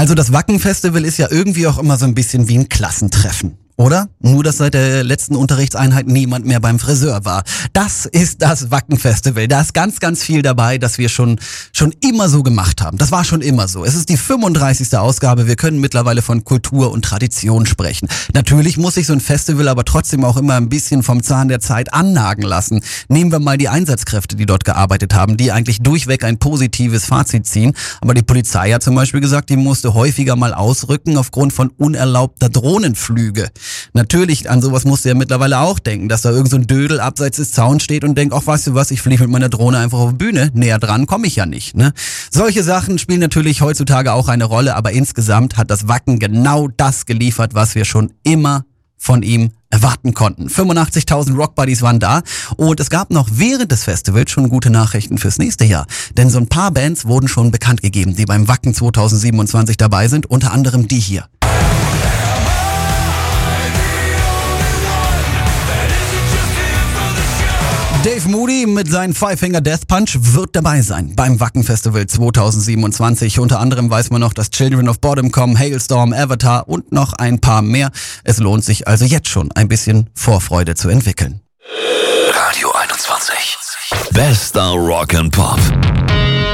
Also das Wacken-Festival ist ja irgendwie auch immer so ein bisschen wie ein Klassentreffen. Oder? Nur, dass seit der letzten Unterrichtseinheit niemand mehr beim Friseur war. Das ist das Wacken-Festival. Da ist ganz, ganz viel dabei, das wir schon immer so gemacht haben. Das war schon immer so. Es ist die 35. Ausgabe. Wir können mittlerweile von Kultur und Tradition sprechen. Natürlich muss sich so ein Festival aber trotzdem auch immer ein bisschen vom Zahn der Zeit annagen lassen. Nehmen wir mal die Einsatzkräfte, die dort gearbeitet haben, die eigentlich durchweg ein positives Fazit ziehen. Aber die Polizei hat zum Beispiel gesagt, die musste häufiger mal ausrücken aufgrund von unerlaubter Drohnenflüge. Natürlich, an sowas musst du ja mittlerweile auch denken, dass da irgend so ein Dödel abseits des Zauns steht und denkt, ach, weißt du was, ich fliege mit meiner Drohne einfach auf die Bühne. Näher dran komme ich ja nicht, ne? Solche Sachen spielen natürlich heutzutage auch eine Rolle, aber insgesamt hat das Wacken genau das geliefert, was wir schon immer von ihm erwarten konnten. 85.000 Rockbuddies waren da und es gab noch während des Festivals schon gute Nachrichten fürs nächste Jahr. Denn so ein paar Bands wurden schon bekannt gegeben, die beim Wacken 2027 dabei sind, unter anderem die hier. Dave Moody mit seinem Five Finger Death Punch wird dabei sein beim Wacken Festival 2027. Unter anderem weiß man noch, dass Children of Bodom kommen, Hailstorm, Avatar und noch ein paar mehr. Es lohnt sich also jetzt schon ein bisschen Vorfreude zu entwickeln. Radio 21. Bester Rock and Pop.